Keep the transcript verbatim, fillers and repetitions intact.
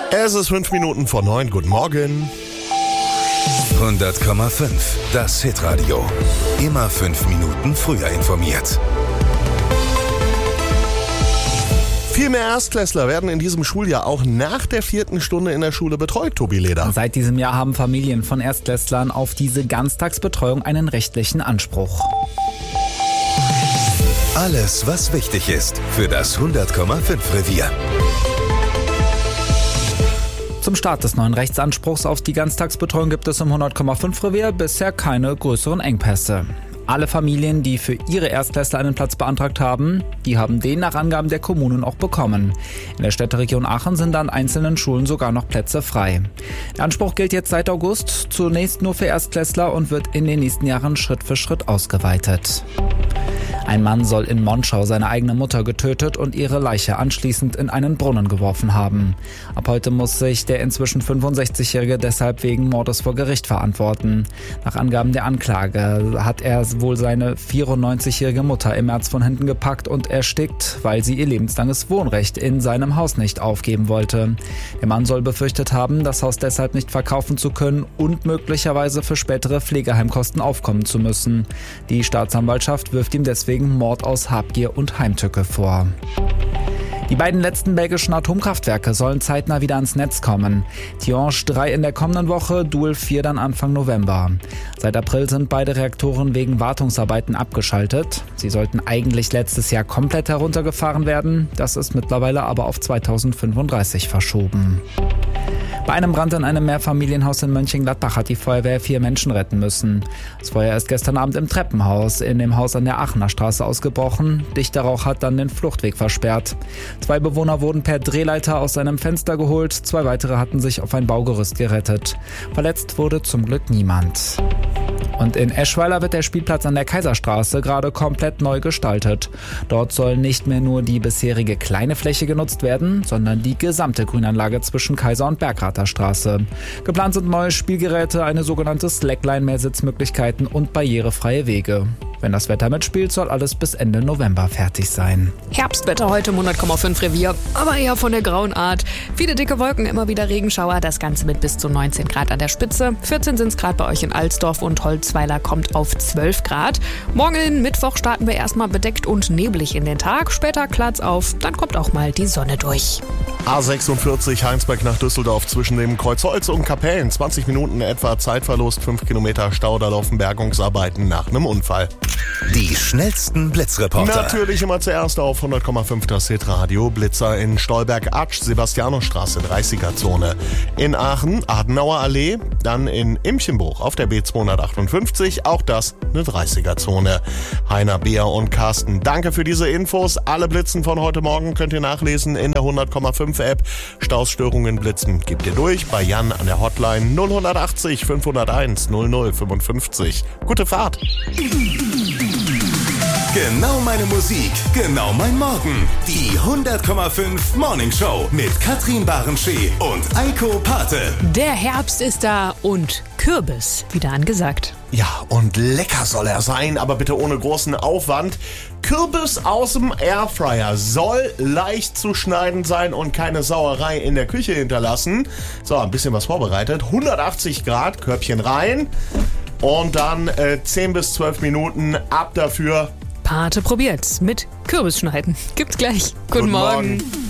Es ist fünf Minuten vor neun. Guten Morgen. hundert Komma fünf, das Hitradio. Immer fünf Minuten früher informiert. Viel mehr Erstklässler werden in diesem Schuljahr auch nach der vierten Stunde in der Schule betreut, Tobi Leder. Seit diesem Jahr haben Familien von Erstklässlern auf diese Ganztagsbetreuung einen rechtlichen Anspruch. Alles, was wichtig ist für das hundert Komma fünf Revier. Zum Start des neuen Rechtsanspruchs auf die Ganztagsbetreuung gibt es im hundert Komma fünf Revier bisher keine größeren Engpässe. Alle Familien, die für ihre Erstklässler einen Platz beantragt haben, die haben den nach Angaben der Kommunen auch bekommen. In der Städteregion Aachen sind an einzelnen Schulen sogar noch Plätze frei. Der Anspruch gilt jetzt seit August, zunächst nur für Erstklässler und wird in den nächsten Jahren Schritt für Schritt ausgeweitet. Ein Mann soll in Monschau seine eigene Mutter getötet und ihre Leiche anschließend in einen Brunnen geworfen haben. Ab heute muss sich der inzwischen fünfundsechzigjährige deshalb wegen Mordes vor Gericht verantworten. Nach Angaben der Anklage hat er wohl seine vierundneunzigjährige Mutter im März von hinten gepackt und erstickt, weil sie ihr lebenslanges Wohnrecht in seinem Haus nicht aufgeben wollte. Der Mann soll befürchtet haben, das Haus deshalb nicht verkaufen zu können und möglicherweise für spätere Pflegeheimkosten aufkommen zu müssen. Die Staatsanwaltschaft wirft ihm deswegen Mord aus Habgier und Heimtücke vor. Die beiden letzten belgischen Atomkraftwerke sollen zeitnah wieder ans Netz kommen. Tihange drei in der kommenden Woche, Doel vier dann Anfang November. Seit April sind beide Reaktoren wegen Wartungsarbeiten abgeschaltet. Sie sollten eigentlich letztes Jahr komplett heruntergefahren werden. Das ist mittlerweile aber auf zweitausendfünfunddreißig verschoben. Bei einem Brand in einem Mehrfamilienhaus in Mönchengladbach hat die Feuerwehr vier Menschen retten müssen. Das Feuer ist gestern Abend im Treppenhaus in dem Haus an der Aachener Straße ausgebrochen. Dichter Rauch hat dann den Fluchtweg versperrt. Zwei Bewohner wurden per Drehleiter aus einem Fenster geholt, zwei weitere hatten sich auf ein Baugerüst gerettet. Verletzt wurde zum Glück niemand. Und in Eschweiler wird der Spielplatz an der Kaiserstraße gerade komplett neu gestaltet. Dort soll nicht mehr nur die bisherige kleine Fläche genutzt werden, sondern die gesamte Grünanlage zwischen Kaiser- und Bergrather Straße. Geplant sind neue Spielgeräte, eine sogenannte Slackline, mehr Sitzmöglichkeiten und barrierefreie Wege. Wenn das Wetter mitspielt, soll alles bis Ende November fertig sein. Herbstwetter heute im hundert Komma fünf Revier, aber eher von der grauen Art. Viele dicke Wolken, immer wieder Regenschauer, das Ganze mit bis zu neunzehn Grad an der Spitze. vierzehn sind es Grad bei euch in Alsdorf und Holzweiler kommt auf zwölf Grad. Morgen, Mittwoch, starten wir erstmal bedeckt und neblig in den Tag. Später klart's auf, dann kommt auch mal die Sonne durch. A sechsundvierzig Heinsberg nach Düsseldorf zwischen dem Kreuzholz und Kapellen. zwanzig Minuten etwa Zeitverlust, fünf Kilometer Stau, da laufen Bergungsarbeiten nach einem Unfall. Die schnellsten Blitzreporter. Natürlich immer zuerst auf hundert Komma fünf das Hitradio. Blitzer in Stolberg-Atsch, Sebastianusstraße, dreißiger-Zone. In Aachen, Adenauer Allee, dann in Imchenbruch auf der B zweihundertachtundfünfzig, auch das eine dreißiger-Zone. Heiner, Bea und Carsten, danke für diese Infos. Alle Blitzen von heute Morgen könnt ihr nachlesen in der hundert Komma fünf App. Stausstörungen, Blitzen gebt ihr durch bei Jan an der Hotline null achtzig fünfhunderteins null null fünfundfünfzig. Gute Fahrt! Genau meine Musik, genau mein Morgen. Die hundert Komma fünf Morning Show mit Katrin Barenschee und Eiko Pate. Der Herbst ist da und Kürbis wieder angesagt. Ja, und lecker soll er sein, aber bitte ohne großen Aufwand. Kürbis aus dem Airfryer soll leicht zu schneiden sein und keine Sauerei in der Küche hinterlassen. So, ein bisschen was vorbereitet. hundertachtzig Grad, Körbchen rein und dann äh, zehn bis zwölf Minuten ab dafür. Pate probiert's mit Kürbisschneiden. Gibt's gleich. Guten, Guten Morgen. Morgen.